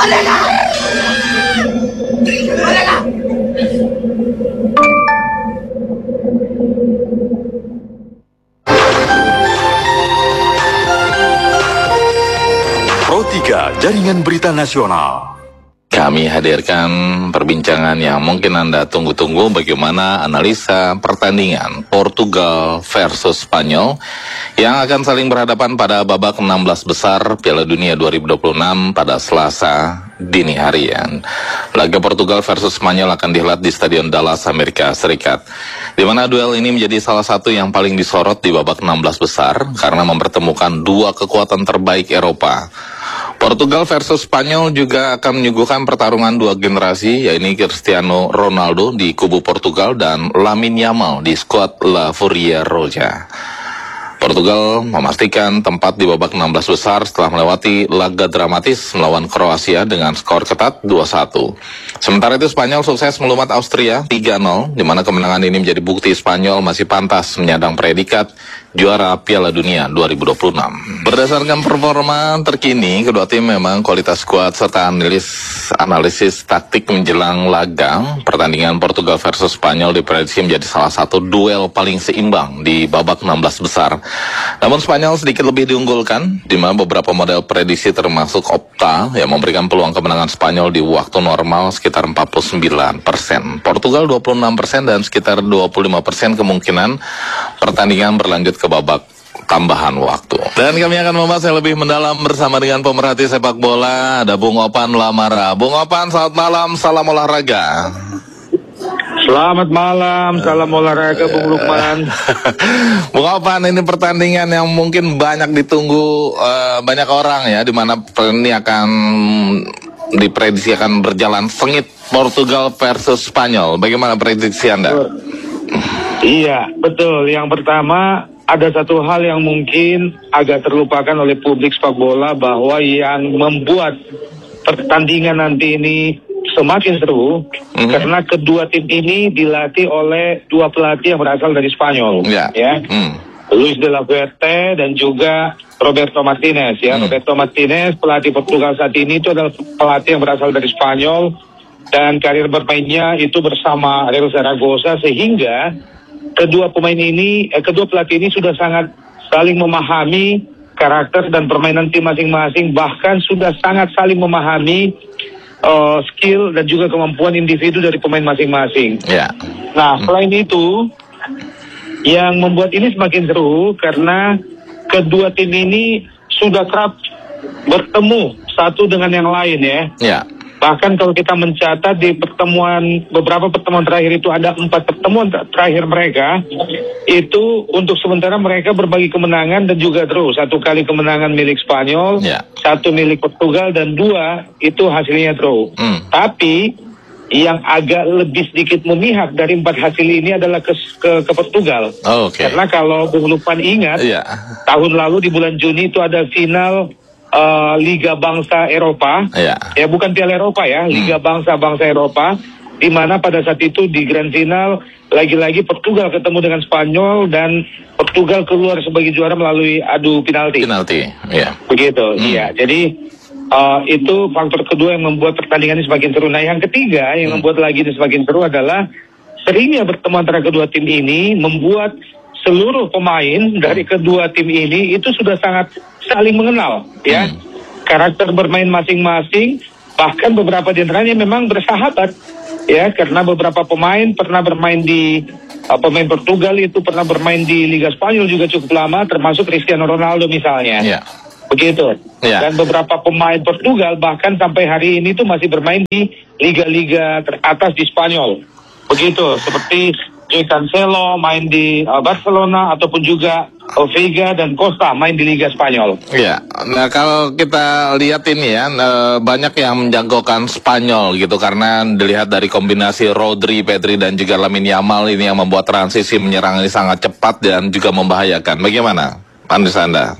Pro 3 Jaringan Berita Nasional. Kami hadirkan perbincangan yang mungkin Anda tunggu-tunggu, bagaimana analisa pertandingan Portugal versus Spanyol yang akan saling berhadapan pada babak 16 besar Piala Dunia 2026 pada Selasa dini hari. Laga Portugal versus Spanyol akan dihelat di Stadion Dallas, Amerika Serikat, di mana duel ini menjadi salah satu yang paling disorot di babak 16 besar karena mempertemukan dua kekuatan terbaik Eropa. Portugal versus Spanyol juga akan menyuguhkan pertarungan dua generasi, yaitu Cristiano Ronaldo di kubu Portugal dan Lamine Yamal di skuad La Furia Roja. Portugal memastikan tempat di babak 16 besar setelah melewati laga dramatis melawan Kroasia dengan skor ketat 2-1. Sementara itu Spanyol sukses melumat Austria 3-0, di mana kemenangan ini menjadi bukti Spanyol masih pantas menyandang predikat juara Piala Dunia 2026. Berdasarkan performa terkini, kedua tim memang kualitas skuad serta analisis taktik menjelang laga pertandingan Portugal versus Spanyol diprediksi menjadi salah satu duel paling seimbang di babak 16 besar. Namun Spanyol sedikit lebih diunggulkan, di mana beberapa model prediksi termasuk Opta yang memberikan peluang kemenangan Spanyol di waktu normal sekitar 49%, Portugal 26% dan sekitar 25% kemungkinan pertandingan berlanjut ke babak tambahan waktu. Dan kami akan membahas yang lebih mendalam bersama dengan pemerhati sepak bola, ada Bung Opan Lamara. Bung Opan, selamat malam, salam olahraga. Selamat malam, salam olahraga Bung Lukman. Bung Opan, ini pertandingan yang mungkin banyak ditunggu banyak orang ya, di mana ini akan diprediksi akan berjalan sengit, Portugal versus Spanyol. Bagaimana prediksi Anda? Iya, betul. Yang pertama, ada satu hal yang mungkin agak terlupakan oleh publik sepak bola, bahwa yang membuat pertandingan nanti ini semakin seru karena kedua tim ini dilatih oleh dua pelatih yang berasal dari Spanyol, Luis de la Fuente dan juga Roberto Martinez. Roberto Martinez, pelatih Portugal saat ini, itu adalah pelatih yang berasal dari Spanyol dan karir bermainnya itu bersama Real Zaragoza, sehingga kedua pelatih ini sudah sangat saling memahami karakter dan permainan tim masing-masing, bahkan sudah sangat saling memahami skill dan juga kemampuan individu dari pemain masing-masing. Nah, selain itu, yang membuat ini semakin seru karena kedua tim ini sudah kerap bertemu satu dengan yang lain ya. Bahkan kalau kita mencatat di beberapa pertemuan terakhir itu ada 4 pertemuan terakhir mereka, itu untuk sementara mereka berbagi kemenangan dan juga draw. 1 kali kemenangan milik Spanyol, 1 milik Portugal, dan 2 itu hasilnya draw. Tapi yang agak lebih sedikit memihak dari 4 hasil ini adalah ke Portugal. Karena kalau Bung Lukman ingat, tahun lalu di bulan Juni itu ada final Liga Bangsa Eropa, bukan Piala Eropa Liga Bangsa-Bangsa Eropa, di mana pada saat itu di grand final lagi-lagi Portugal ketemu dengan Spanyol dan Portugal keluar sebagai juara melalui adu penalti. Begitu, jadi itu faktor kedua yang membuat pertandingan ini semakin seru. Nah, yang ketiga yang membuat lagi ini semakin seru adalah seringnya bertemu antara kedua tim ini membuat seluruh pemain dari kedua tim ini itu sudah sangat saling mengenal karakter bermain masing-masing, bahkan beberapa di antaranya memang bersahabat karena beberapa pemain pernah bermain di pemain Portugal itu pernah bermain di Liga Spanyol juga cukup lama, termasuk Cristiano Ronaldo misalnya. Begitu. Dan beberapa pemain Portugal bahkan sampai hari ini tuh masih bermain di liga-liga teratas di Spanyol. Begitu, seperti Joe Cancelo main di Barcelona, ataupun juga Vega dan Costa main di Liga Spanyol. Nah kalau kita lihat ini banyak yang menjagokan Spanyol gitu, karena dilihat dari kombinasi Rodri, Pedri dan juga Lamine Yamal ini yang membuat transisi menyerang ini sangat cepat dan juga membahayakan. Bagaimana analis Anda?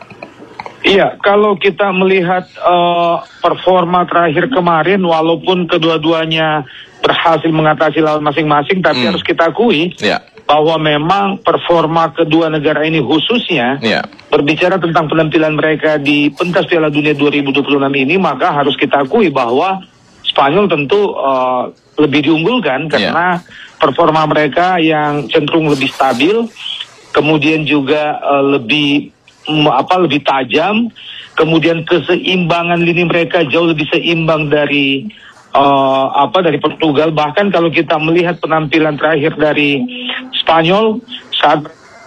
Iya, kalau kita melihat performa terakhir kemarin, walaupun kedua-duanya berhasil mengatasi lawan masing-masing, tapi harus kita akui bahwa memang performa kedua negara ini khususnya berbicara tentang penampilan mereka di pentas Piala Dunia 2026 ini, maka harus kita akui bahwa Spanyol tentu lebih diunggulkan karena performa mereka yang cenderung lebih stabil, kemudian juga lebih tajam, kemudian keseimbangan lini mereka jauh lebih seimbang dari Portugal. Bahkan kalau kita melihat penampilan terakhir dari Spanyol saat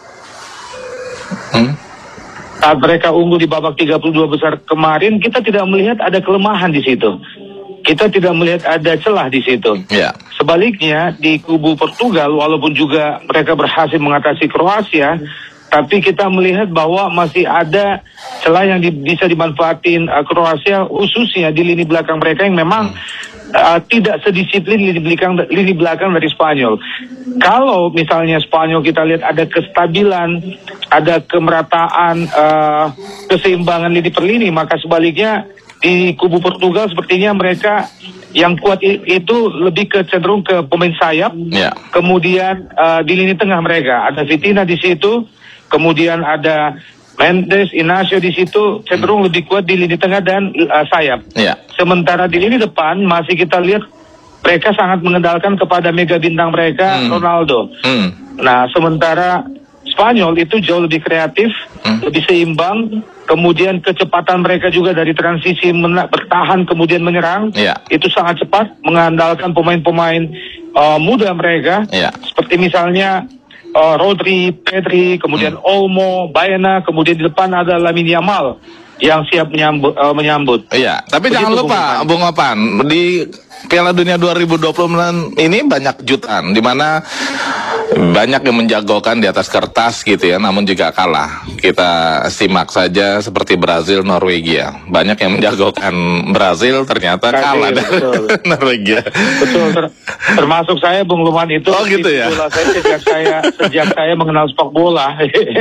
mereka unggul di babak 32 besar kemarin, kita tidak melihat ada kelemahan di situ. Kita tidak melihat ada celah di situ. Sebaliknya di kubu Portugal, walaupun juga mereka berhasil mengatasi Kroasia, tapi kita melihat bahwa masih ada celah yang bisa dimanfaatin Kroasia, khususnya di lini belakang mereka yang memang tidak sedisiplin lini belakang dari Spanyol. Kalau misalnya Spanyol kita lihat ada kestabilan, ada kemerataan, keseimbangan lini per lini, maka sebaliknya di kubu Portugal sepertinya mereka yang kuat itu lebih cenderung ke pemain sayap, kemudian di lini tengah mereka ada Vitina di situ, kemudian ada Mendes, Inacio di situ cenderung lebih kuat di lini tengah dan sayap. Sementara di lini depan masih kita lihat mereka sangat mengandalkan kepada mega bintang mereka, Ronaldo. Nah, sementara Spanyol itu jauh lebih kreatif, lebih seimbang, kemudian kecepatan mereka juga dari transisi bertahan kemudian menyerang, itu sangat cepat, mengandalkan pemain-pemain muda mereka, seperti misalnya Rodri, Pedri, kemudian Olmo, Baena, kemudian di depan ada Lamine Yamal yang siap menyambut. Tapi begitu, jangan lupa Bung Opan, di Piala Dunia 2026 ini banyak jutaan, di mana banyak yang menjagokan di atas kertas gitu ya, namun juga kalah. Kita simak saja seperti Brazil, Norwegia. Banyak yang menjagokan Brazil, ternyata kalah dari Norwegia. Betul, termasuk saya Bung Luman itu. Oh gitu ya. Sejak saya mengenal sepak bola.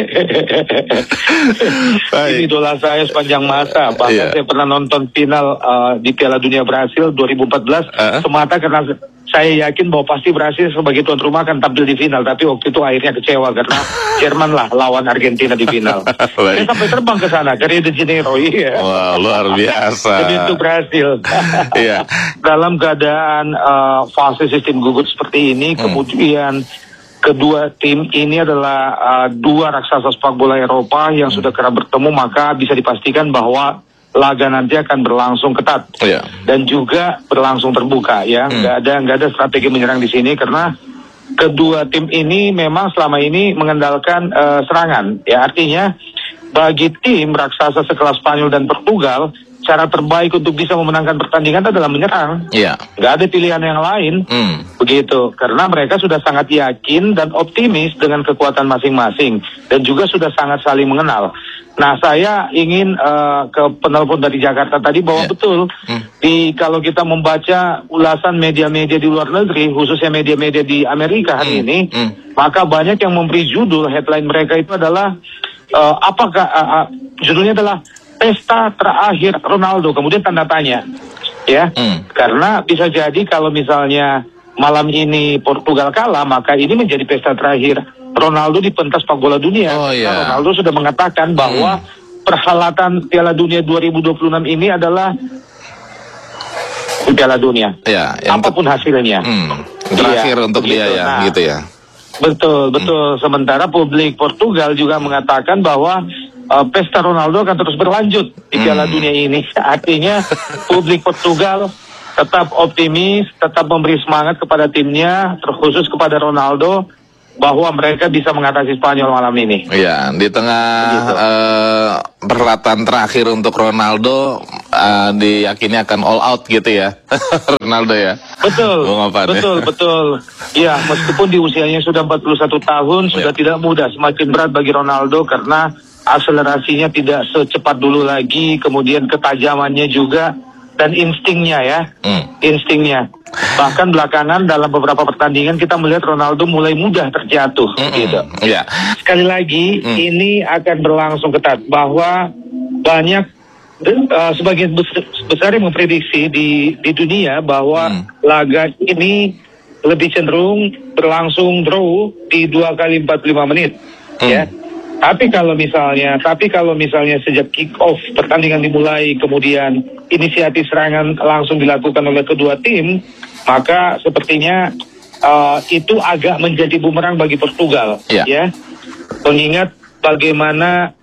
Ini idola saya sepanjang masa. Bahkan saya pernah nonton final di Piala Dunia Brasil 2014 semata karena saya yakin bahwa pasti Brasil sebagai tuan rumah akan tampil di final, tapi waktu itu akhirnya kecewa karena Jerman lah lawan Argentina di final. Saya sampai terbang ke sana, ke Rio de Janeiro. Wah, luar biasa. Jadi itu Brasil. Dalam keadaan fase sistem gugur seperti ini, kemudian kedua tim ini adalah dua raksasa sepak bola Eropa yang sudah kerap bertemu, maka bisa dipastikan bahwa laga nanti akan berlangsung ketat dan juga berlangsung terbuka ya. Nggak ada strategi menyerang di sini karena kedua tim ini memang selama ini mengandalkan serangan ya. Artinya bagi tim raksasa sekelas Spanyol dan Portugal, cara terbaik untuk bisa memenangkan pertandingan adalah menyerang. Nggak ada pilihan yang lain. Begitu, karena mereka sudah sangat yakin dan optimis dengan kekuatan masing-masing dan juga sudah sangat saling mengenal. Nah, saya ingin ke penelpon dari Jakarta tadi bahwa betul kalau kita membaca ulasan media-media di luar negeri, khususnya media-media di Amerika hari ini, maka banyak yang memberi judul headline mereka itu adalah judulnya adalah pesta terakhir Ronaldo, kemudian tanda tanya, ya, karena bisa jadi kalau misalnya malam ini Portugal kalah, maka ini menjadi pesta terakhir Ronaldo di pentas sepak bola dunia. Ronaldo sudah mengatakan bahwa perhelatan Piala Dunia 2026 ini adalah Piala Dunia. Apapun hasilnya. Terakhir untuk dia ya, gitu ya. Betul. Sementara publik Portugal juga mengatakan bahwa pesta Ronaldo akan terus berlanjut di Piala Dunia ini. Artinya publik Portugal tetap optimis, tetap memberi semangat kepada timnya, terkhusus kepada Ronaldo, bahwa mereka bisa mengatasi Spanyol malam ini. Di tengah perhelatan terakhir untuk Ronaldo, diyakini akan all out gitu ya, Ronaldo ya. Betul. Ya, meskipun di usianya sudah 41 tahun, sudah tidak mudah, semakin berat bagi Ronaldo karena akselerasinya tidak secepat dulu lagi, kemudian ketajamannya juga, dan instingnya ya, instingnya. Bahkan belakangan dalam beberapa pertandingan kita melihat Ronaldo mulai mudah terjatuh, gitu. Sekali lagi ini akan berlangsung ketat, bahwa banyak sebagian besar yang memprediksi di dunia bahwa laga ini lebih cenderung berlangsung draw di 2 kali 45 menit, ya. Tapi kalau misalnya sejak kick off pertandingan dimulai, kemudian inisiatif serangan langsung dilakukan oleh kedua tim, maka sepertinya itu agak menjadi bumerang bagi Portugal, ya. Mengingat bagaimana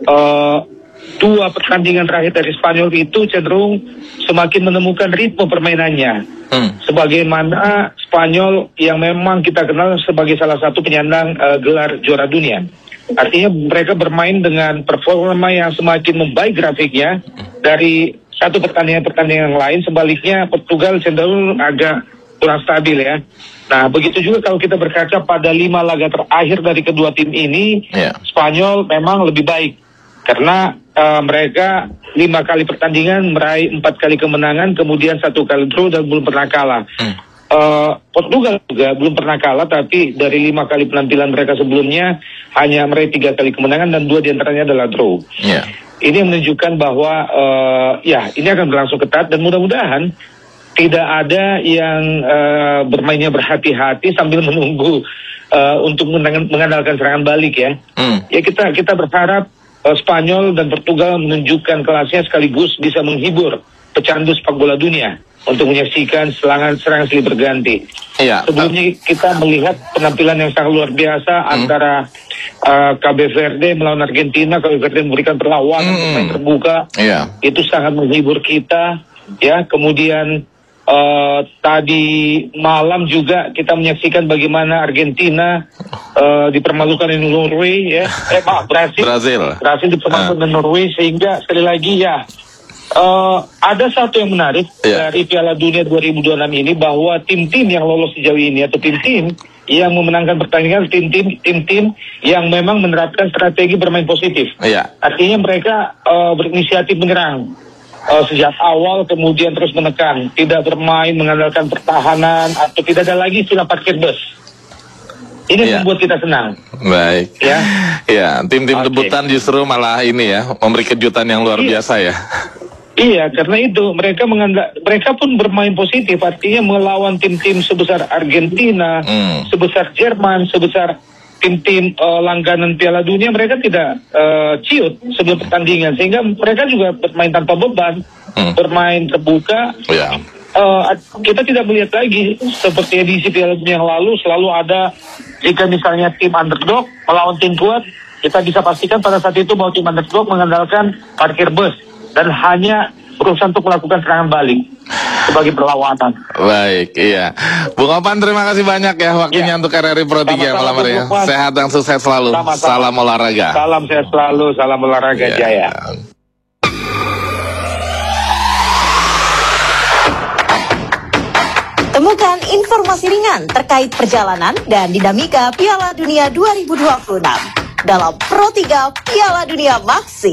2 pertandingan terakhir dari Spanyol itu cenderung semakin menemukan ritme permainannya. Sebagaimana Spanyol yang memang kita kenal sebagai salah satu penyandang gelar juara dunia. Artinya mereka bermain dengan performa yang semakin membaik grafiknya dari satu pertandingan yang lain. Sebaliknya Portugal cenderung agak kurang stabil, ya. Nah, begitu juga kalau kita berkaca pada 5 laga terakhir dari kedua tim ini, Spanyol memang lebih baik. Karena mereka 5 kali pertandingan meraih 4 kali kemenangan, kemudian 1 kali draw dan belum pernah kalah. Portugal juga belum pernah kalah, tapi dari 5 kali penampilan mereka sebelumnya hanya meraih 3 kali kemenangan dan 2 diantaranya adalah draw. Ini menunjukkan bahwa ini akan berlangsung ketat dan mudah-mudahan tidak ada yang bermainnya berhati-hati sambil menunggu untuk mengandalkan serangan balik, ya. Ya kita berharap Spanyol dan Portugal menunjukkan kelasnya sekaligus bisa menghibur pecandu sepak bola dunia untuk menyaksikan serangan silih berganti. Sebelumnya kita melihat penampilan yang sangat luar biasa antara Cape Verde melawan Argentina. Cape Verde memberikan perlawanan pemain terbuka. Itu sangat menghibur kita, ya. Kemudian tadi malam juga kita menyaksikan bagaimana Argentina dipermalukan di Norway, ya. Brasil dipermalukan di Norway, sehingga sekali lagi, ya, ada satu yang menarik dari Piala Dunia 2026 ini, bahwa tim-tim yang lolos sejauh ini atau tim-tim yang memenangkan pertandingan tim-tim yang memang menerapkan strategi bermain positif. Artinya mereka berinisiatif menyerang sejak awal, kemudian terus menekan, tidak bermain mengandalkan pertahanan, atau tidak ada lagi istilah parkir bus. Ini membuat kita senang. Baik. Tim-tim debutan justru malah ini, ya, memberi kejutan yang luar biasa, ya. Iya, karena itu mereka pun bermain positif, artinya melawan tim-tim sebesar Argentina, sebesar Jerman, sebesar tim-tim langganan Piala Dunia, mereka tidak ciut sebelum pertandingan, sehingga mereka juga bermain tanpa beban, bermain terbuka. Kita tidak melihat lagi seperti edisi Piala Dunia yang lalu, selalu ada, jika misalnya tim underdog melawan tim kuat, kita bisa pastikan pada saat itu bahwa tim underdog mengandalkan parkir bus dan hanya berusaha untuk melakukan serangan balik sebagai perlawanan. Baik, iya. Bung Opan, terima kasih banyak, ya, waktunya untuk RRI Pro 3 malam hari, ya. Sehat dan sukses selalu. Salam olahraga. Salam sehat selalu, salam olahraga jaya. Temukan informasi ringan terkait perjalanan dan dinamika Piala Dunia 2026 dalam Pro 3 Piala Dunia Maxi.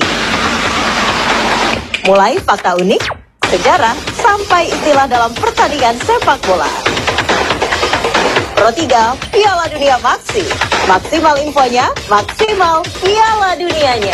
Mulai fakta unik, sejarah, sampai istilah dalam pertandingan sepak bola. Pro 3 Piala Dunia Maxi. Maksimal infonya, maksimal Piala Dunianya.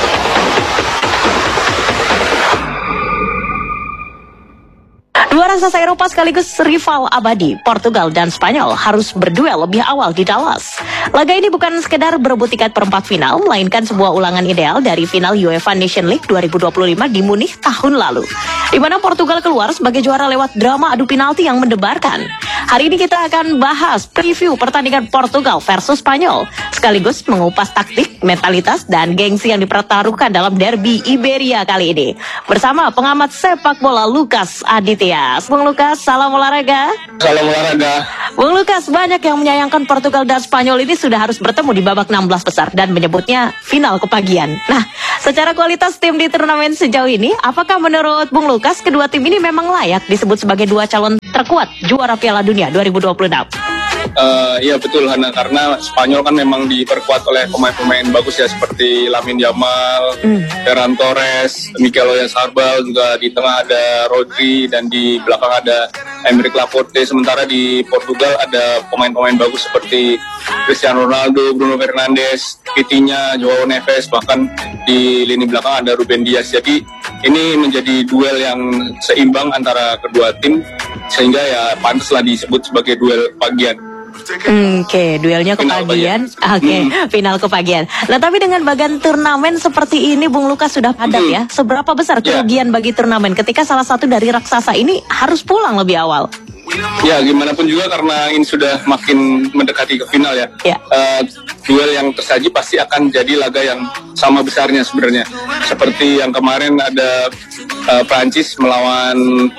Dua raksasa Eropa sekaligus rival abadi, Portugal dan Spanyol, harus berduel lebih awal di Dallas. Laga ini bukan sekedar berebut tiket perempat final, melainkan sebuah ulangan ideal dari final UEFA Nation League 2025 di Munich tahun lalu, di mana Portugal keluar sebagai juara lewat drama adu penalti yang mendebarkan. Hari ini kita akan bahas preview pertandingan Portugal versus Spanyol, sekaligus mengupas taktik, mentalitas, dan gengsi yang dipertaruhkan dalam derby Iberia kali ini. Bersama pengamat sepak bola Lukas Aditya. Bung Lukas, salam olahraga. Salam olahraga. Bung Lukas, banyak yang menyayangkan Portugal dan Spanyol ini sudah harus bertemu di babak 16 besar dan menyebutnya final kepagian. Nah, secara kualitas tim di turnamen sejauh ini, apakah menurut Bung Lukas kedua tim ini memang layak disebut sebagai dua calon terkuat juara Piala Dunia 2026? Iya betul, Hana, karena Spanyol kan memang diperkuat oleh pemain-pemain bagus, ya, seperti Lamine Yamal, Ferran Torres, Mikel Oyarzabal, juga di tengah ada Rodri dan di belakang ada Aymeric Laporte. Sementara di Portugal ada pemain-pemain bagus seperti Cristiano Ronaldo, Bruno Fernandes, Vitinha, Joao Neves, bahkan di lini belakang ada Ruben Dias. Jadi ini menjadi duel yang seimbang antara kedua tim, sehingga ya pantaslah disebut sebagai duel pagian. Oke, duelnya kepagian. Final kepagian. Nah, tapi dengan bagian turnamen seperti ini, Bung Lukas, sudah padat ya. Seberapa besar kerugian bagi turnamen ketika salah satu dari raksasa ini harus pulang lebih awal? Ya, gimana pun juga karena ini sudah makin mendekati ke final ya. Duel yang tersaji pasti akan jadi laga yang sama besarnya sebenarnya. Seperti yang kemarin ada Prancis melawan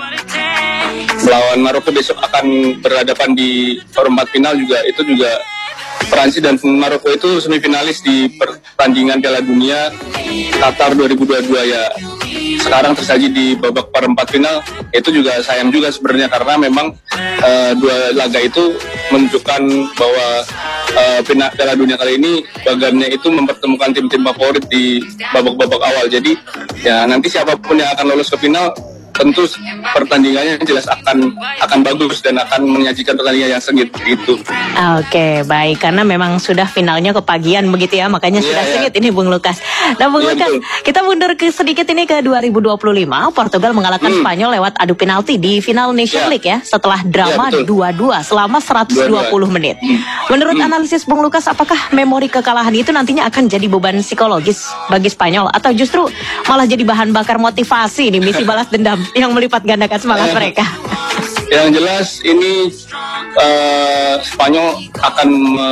Maroko, besok akan berhadapan di perempat final juga. Itu juga Prancis dan Maroko itu semifinalis di pertandingan Piala Dunia Qatar 2022 ya. Sekarang tersaji di babak perempat final, itu juga sayang juga sebenarnya karena memang dua laga itu menunjukkan bahwa Piala Dunia kali ini bagannya itu mempertemukan tim-tim favorit di babak-babak awal. Jadi ya nanti siapapun yang akan lolos ke final, tentu pertandingannya jelas akan bagus dan akan menyajikan pertandingan yang sengit gitu. Oke, baik, karena memang sudah finalnya kepagian begitu ya, makanya sudah sengit ini Bung Lukas. Nah, Bung Lukas, betul. Kita mundur sedikit ini ke 2025. Portugal mengalahkan Spanyol lewat adu penalti di final Nation League ya, setelah drama 2-2 selama 120 menit. Menurut analisis Bung Lukas, apakah memori kekalahan itu nantinya akan jadi beban psikologis bagi Spanyol atau justru malah jadi bahan bakar motivasi di misi balas dendam yang melipat gandakan semangat mereka? Yang jelas ini Spanyol akan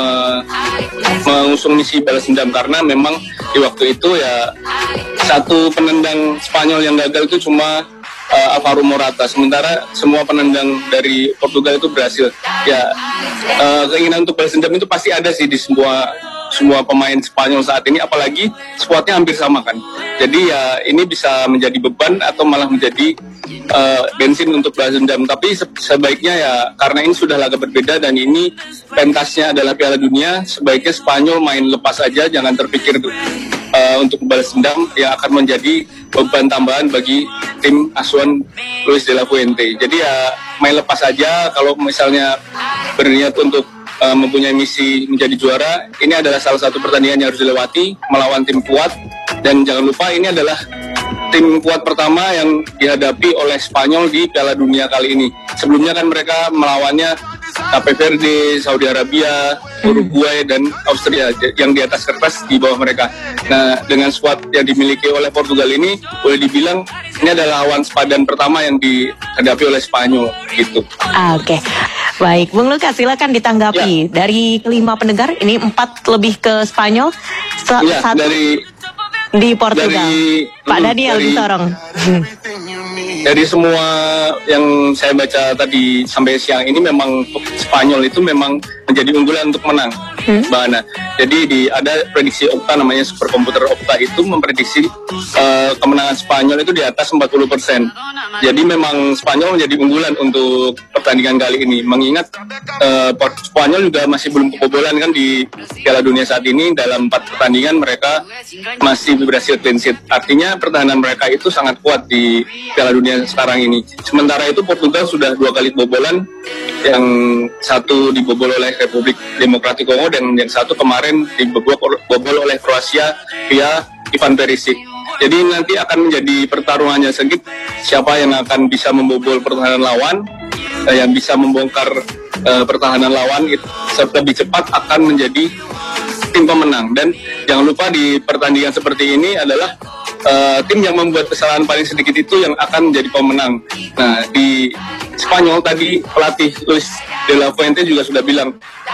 mengusung misi balas dendam karena memang di waktu itu ya satu penendang Spanyol yang gagal itu cuma Alvaro Morata, sementara semua penendang dari Portugal itu berhasil. Ya keinginan untuk balas dendam itu pasti ada sih di semua pemain Spanyol saat ini, apalagi skuadnya hampir sama kan. Jadi ya ini bisa menjadi beban atau malah menjadi bensin untuk balas dendam. Tapi sebaiknya ya karena ini sudah laga berbeda dan ini pentasnya adalah Piala Dunia, sebaiknya Spanyol main lepas aja, jangan terpikir untuk balas dendam yang akan menjadi beban tambahan bagi tim asuhan Luis de la Fuente. Jadi ya main lepas aja. Kalau misalnya berniat untuk mempunyai misi menjadi juara, ini adalah salah satu pertandingan yang harus dilewati melawan tim kuat. Dan jangan lupa ini adalah tim kuat pertama yang dihadapi oleh Spanyol di Piala Dunia kali ini. Sebelumnya kan mereka melawannya Cape Verde, Saudi Arabia, Uruguay, dan Austria yang di atas kertas di bawah mereka. Nah, dengan skuad yang dimiliki oleh Portugal ini, boleh dibilang ini adalah lawan sepadan pertama yang dihadapi oleh Spanyol gitu. Oke. Baik, Bung Lukas, silakan ditanggapi. Dari kelima pendengar, ini 4 lebih ke Spanyol, satu di Portugal. Pak Daniel di Sorong. Dari semua yang saya baca tadi sampai siang ini, memang Spanyol itu memang menjadi unggulan untuk menang, Mbak Ana. Jadi ada prediksi Opta, namanya superkomputer Opta, itu memprediksi kemenangan Spanyol itu di atas 40%. Jadi memang Spanyol menjadi unggulan untuk pertandingan kali ini. Mengingat Spanyol juga masih belum kebobolan kan di Piala Dunia saat ini. Dalam 4 pertandingan mereka masih berhasil clean sheet. Artinya pertahanan mereka itu sangat kuat di Piala Dunia sekarang ini. Sementara itu Portugal sudah 2 kali kebobolan, yang satu dibobol oleh Republik Demokratik Kongo dan yang satu kemarin dibobol oleh Kroasia via Ivan Perisic. Jadi nanti akan menjadi pertarungannya sengit, siapa yang akan bisa membobol pertahanan lawan, yang bisa membongkar pertahanan lawan lebih cepat akan menjadi tim pemenang. Dan jangan lupa di pertandingan seperti ini adalah tim yang membuat kesalahan paling sedikit itu yang akan menjadi pemenang. Nah, di Spanyol tadi pelatih Luis de la Fuente juga sudah bilang,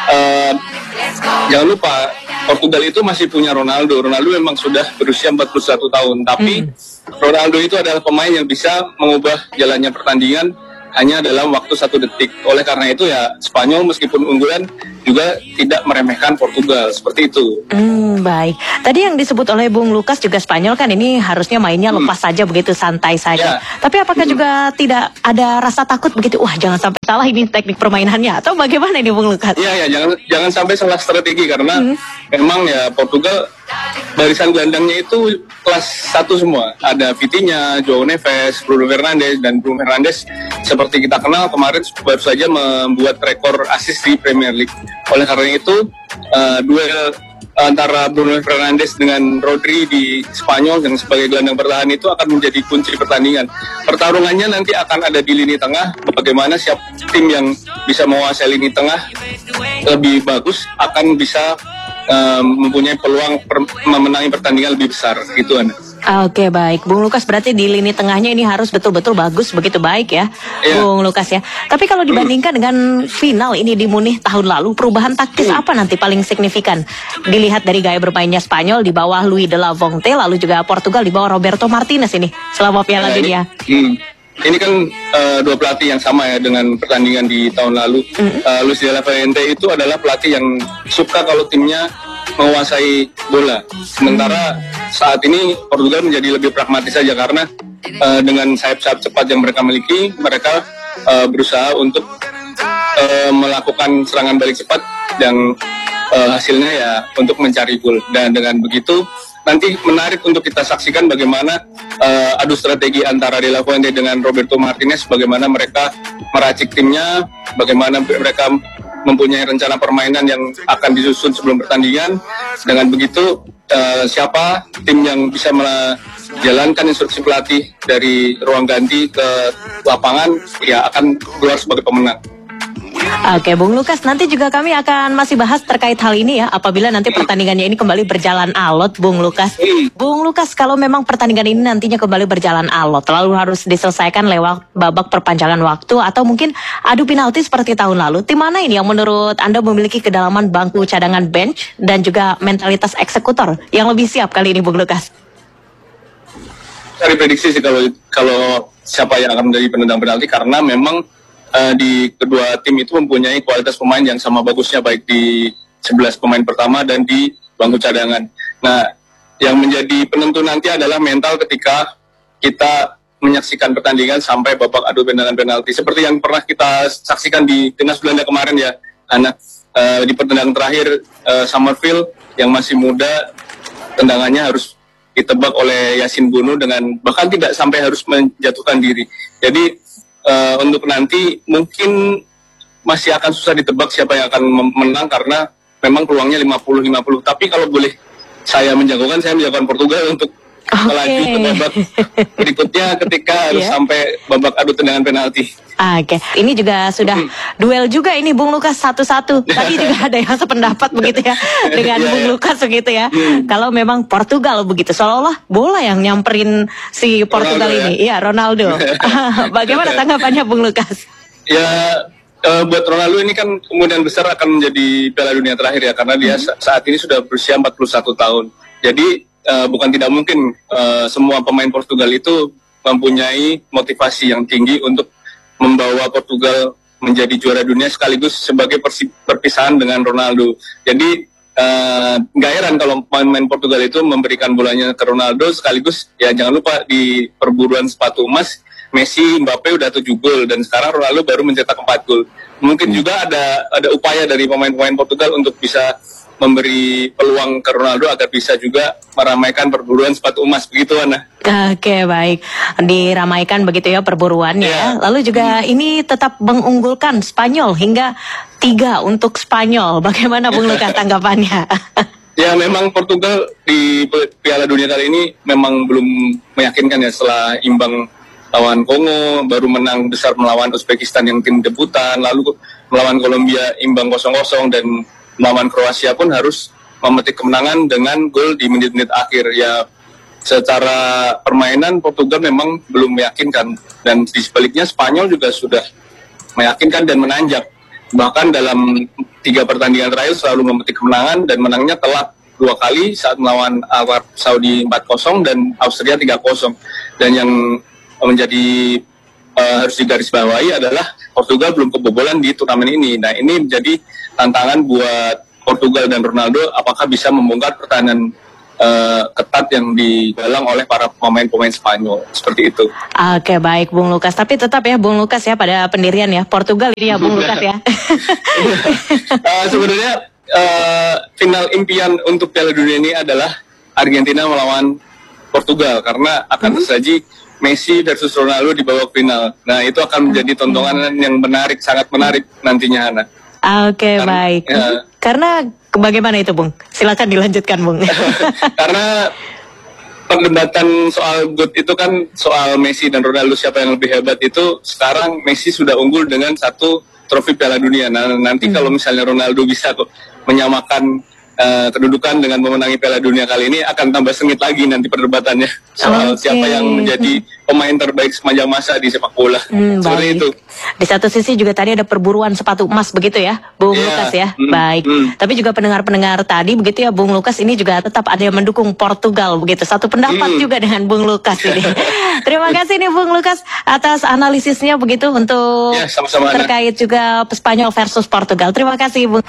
jangan lupa Portugal itu masih punya Ronaldo. Ronaldo memang sudah berusia 41 tahun, tapi Ronaldo itu adalah pemain yang bisa mengubah jalannya pertandingan hanya dalam waktu 1 detik. Oleh karena itu ya Spanyol meskipun unggulan juga tidak meremehkan Portugal, seperti itu. Baik. Tadi yang disebut oleh Bung Lukas juga Spanyol kan ini harusnya mainnya lepas saja begitu, santai saja. Tapi apakah juga tidak ada rasa takut begitu? Wah, jangan sampai salah ini teknik permainannya, atau bagaimana ini Bung Lukas? Iya, jangan sampai salah strategi karena memang ya Portugal barisan gelandangnya itu kelas 1 semua. Ada Vitinha, João Neves, Bruno Fernandes, dan Bruno Fernandes seperti kita kenal kemarin baru saja membuat rekor assist di Premier League. Oleh karena itu duel antara Bruno Fernandes dengan Rodri di Spanyol yang sebagai gelandang bertahan itu akan menjadi kunci pertandingan. Pertarungannya nanti akan ada di lini tengah, bagaimana siapa tim yang bisa menguasai lini tengah lebih bagus akan bisa mempunyai peluang memenangi pertandingan lebih besar gitu Ana. Oke, baik, Bung Lukas, berarti di lini tengahnya ini harus betul-betul bagus, begitu baik ya, Bung Lukas ya. Tapi kalau dibandingkan dengan final ini di Munich tahun lalu, perubahan taktis apa nanti paling signifikan dilihat dari gaya bermainnya Spanyol di bawah Luis de la Fuente, lalu juga Portugal di bawah Roberto Martinez ini selama Piala Dunia? Ini kan dua pelatih yang sama ya dengan pertandingan di tahun lalu. Luis de la Fuente itu adalah pelatih yang suka kalau timnya menguasai bola. Sementara saat ini Portugal menjadi lebih pragmatis saja karena dengan sayap-sayap cepat yang mereka miliki, mereka berusaha untuk melakukan serangan balik cepat yang hasilnya ya untuk mencari gol. Dan dengan begitu nanti menarik untuk kita saksikan bagaimana adu strategi antara De La Fuente dengan Roberto Martinez, bagaimana mereka meracik timnya, bagaimana mereka mempunyai rencana permainan yang akan disusun sebelum pertandingan. Dengan begitu siapa tim yang bisa menjalankan instruksi pelatih dari ruang ganti ke lapangan ya akan keluar sebagai pemenang. Oke, Bung Lukas, nanti juga kami akan masih bahas terkait hal ini ya, apabila nanti pertandingannya ini kembali berjalan alot, Bung Lukas. Bung Lukas, kalau memang pertandingan ini nantinya kembali berjalan alot, lalu harus diselesaikan lewat babak perpanjangan waktu, atau mungkin adu penalti seperti tahun lalu, tim mana ini yang menurut Anda memiliki kedalaman bangku cadangan bench dan juga mentalitas eksekutor yang lebih siap kali ini, Bung Lukas? Cari prediksi sih kalau siapa yang akan menjadi penendang penalti, karena memang di kedua tim itu mempunyai kualitas pemain yang sama bagusnya, baik di 11 pemain pertama dan di bangku cadangan. Nah, yang menjadi penentu nanti adalah mental ketika kita menyaksikan pertandingan sampai babak adu tendangan penalti. Seperti yang pernah kita saksikan di Timnas Belanda kemarin ya, Ana. Di pertandingan terakhir Summerfield yang masih muda, tendangannya harus ditebak oleh Yasin Bono dengan bahkan tidak sampai harus menjatuhkan diri. Jadi untuk nanti mungkin masih akan susah ditebak siapa yang akan menang karena memang peluangnya 50-50. Tapi kalau boleh saya menjagokan Portugal untuk melaju ke babak berikutnya ketika harus sampai babak adu tendangan penalti. Oke, ini juga sudah duel juga ini Bung Lukas satu-satu. Tadi juga ada yang sependapat begitu ya dengan Bung Lukas begitu ya. Kalau memang Portugal begitu, seolah-olah bola yang nyamperin si Portugal Ronaldo, ini. Iya, Ronaldo. Bagaimana tanggapannya Bung Lukas? Ya, buat Ronaldo ini kan kemungkinan besar akan menjadi Piala Dunia terakhir ya, karena dia saat ini sudah berusia 41 tahun. Jadi bukan tidak mungkin semua pemain Portugal itu mempunyai motivasi yang tinggi untuk membawa Portugal menjadi juara dunia sekaligus sebagai perpisahan dengan Ronaldo. Jadi nggak heran kalau pemain Portugal itu memberikan bolanya ke Ronaldo sekaligus ya jangan lupa di perburuan sepatu emas Messi, Mbappe udah 7 gol dan sekarang Ronaldo baru mencetak 4 gol. Mungkin juga ada upaya dari pemain-pemain Portugal untuk bisa memberi peluang ke Ronaldo agar bisa juga meramaikan perburuan sepatu emas begitu Ana. Oke, baik, diramaikan begitu ya perburuannya. Lalu juga ini tetap mengunggulkan Spanyol hingga 3 untuk Spanyol. Bagaimana Bung Lukas tanggapannya? Ya memang Portugal di Piala Dunia kali ini memang belum meyakinkan ya, setelah imbang lawan Kongo, baru menang besar melawan Uzbekistan yang tim debutan, lalu melawan Kolombia imbang 0-0 dan melawan Kroasia pun harus memetik kemenangan dengan gol di menit-menit akhir. Ya secara permainan Portugal memang belum meyakinkan, dan di sebaliknya Spanyol juga sudah meyakinkan dan menanjak. Bahkan dalam 3 pertandingan terakhir selalu memetik kemenangan dan menangnya telat 2 kali saat melawan Arab Saudi 4-0 dan Austria 3-0. Dan yang menjadi harus digarisbawahi adalah Portugal belum kebobolan di turnamen ini. Nah ini menjadi tantangan buat Portugal dan Ronaldo, apakah bisa membongkar pertahanan ketat yang digalang oleh para pemain-pemain Spanyol seperti itu. Oke, baik Bung Lukas, tapi tetap ya Bung Lukas ya pada pendirian ya Portugal ini ya Bung Lukas ya. Sebenarnya final impian untuk Piala Dunia ini adalah Argentina melawan Portugal karena akan tersaji Messi versus Ronaldo di babak final. Nah itu akan menjadi tontonan yang menarik, sangat menarik nantinya Hana. Oke, baik. Ya. Karena Bagaimana itu, Bung? Silakan dilanjutkan, Bung. Karena perdebatan soal GOAT itu kan soal Messi dan Ronaldo siapa yang lebih hebat, itu sekarang Messi sudah unggul dengan 1 trofi Piala Dunia. Nah, nanti kalau misalnya Ronaldo bisa menyamakan kedudukan dengan memenangi Piala Dunia kali ini, akan tambah sengit lagi nanti perdebatannya soal siapa yang menjadi pemain terbaik sepanjang masa di sepak bola. Seperti itu. Di satu sisi juga tadi ada perburuan sepatu emas begitu ya, Bung Lukas ya. Baik. Tapi juga pendengar-pendengar tadi begitu ya, Bung Lukas, ini juga tetap ada yang mendukung Portugal begitu. Satu pendapat juga dengan Bung Lukas ini. Terima kasih nih Bung Lukas atas analisisnya begitu untuk sama-sama, terkait juga Spanyol versus Portugal. Terima kasih, Bung.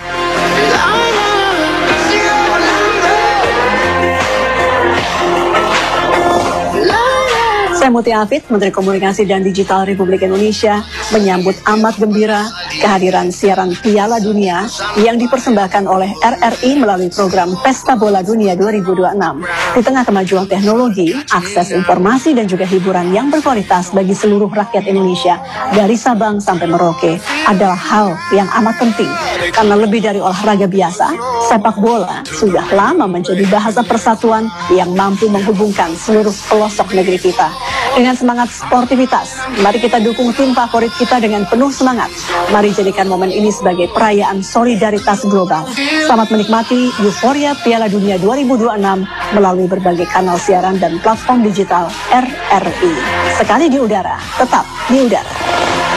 Saya Muti Afid, Menteri Komunikasi dan Digital Republik Indonesia, menyambut amat gembira kehadiran siaran Piala Dunia yang dipersembahkan oleh RRI melalui program Pesta Bola Dunia 2026. Di tengah kemajuan teknologi, akses informasi dan juga hiburan yang berkualitas bagi seluruh rakyat Indonesia dari Sabang sampai Merauke adalah hal yang amat penting. Karena lebih dari olahraga biasa, sepak bola sudah lama menjadi bahasa persatuan yang mampu menghubungkan seluruh pelosok negeri kita. Dengan semangat sportivitas, mari kita dukung tim favorit kita dengan penuh semangat. Mari jadikan momen ini sebagai perayaan solidaritas global. Selamat menikmati euforia Piala Dunia 2026 melalui berbagai kanal siaran dan platform digital RRI. Sekali di udara, tetap di udara.